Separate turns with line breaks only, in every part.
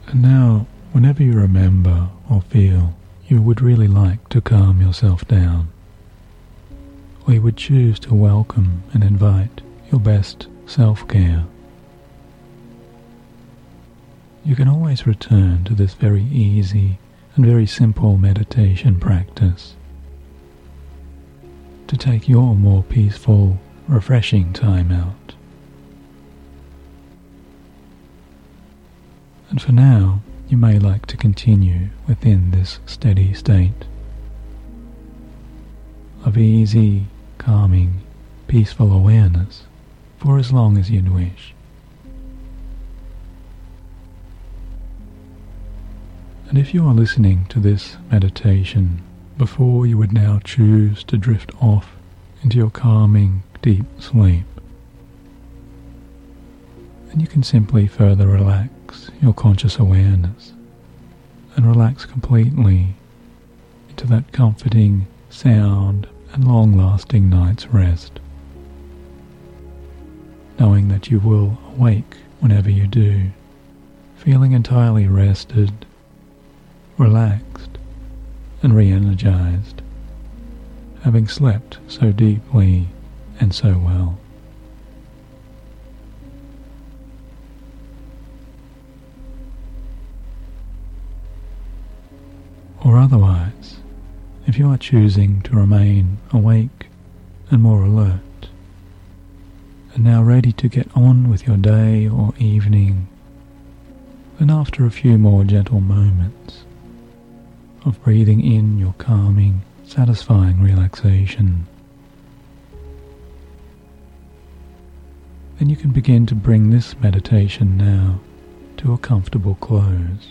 And now, whenever you remember or feel you would really like to calm yourself down, or you would choose to welcome and invite your best self-care, you can always return to this very easy and very simple meditation practice to take your more peaceful, refreshing time out. And for now, you may like to continue within this steady state of easy, calming, peaceful awareness for as long as you'd wish. And if you are listening to this meditation before you would now choose to drift off into your calming, deep sleep, then you can simply further relax your conscious awareness and relax completely into that comforting, sound and long-lasting night's rest, knowing that you will awake whenever you do, feeling entirely rested, relaxed and re-energized, having slept so deeply and so well. Or otherwise, if you are choosing to remain awake and more alert, and now ready to get on with your day or evening, then after a few more gentle moments of breathing in your calming, satisfying relaxation, then you can begin to bring this meditation now to a comfortable close.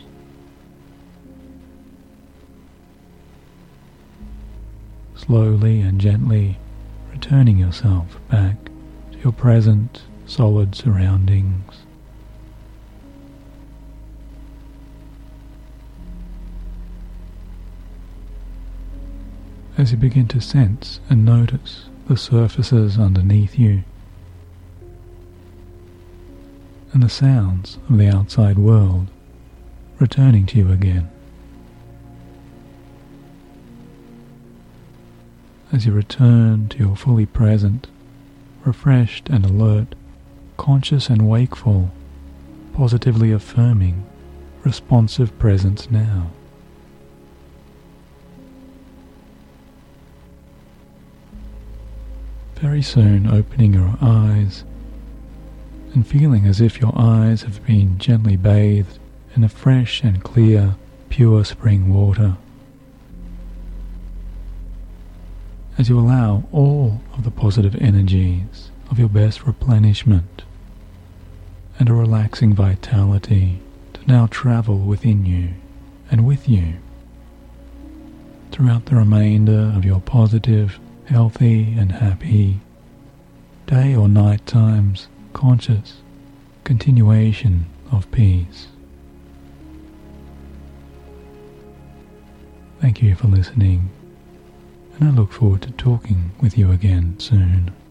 Slowly and gently returning yourself back to your present solid surroundings. As you begin to sense and notice the surfaces underneath you and the sounds of the outside world returning to you again. As you return to your fully present, refreshed and alert, conscious and wakeful, positively affirming, responsive presence now. Very soon opening your eyes and feeling as if your eyes have been gently bathed in a fresh and clear, pure spring water. As you allow all of the positive energies of your best replenishment and a relaxing vitality to now travel within you and with you throughout the remainder of your positive, healthy and happy day or night times, conscious continuation of peace. Thank you for listening, and I look forward to talking with you again soon.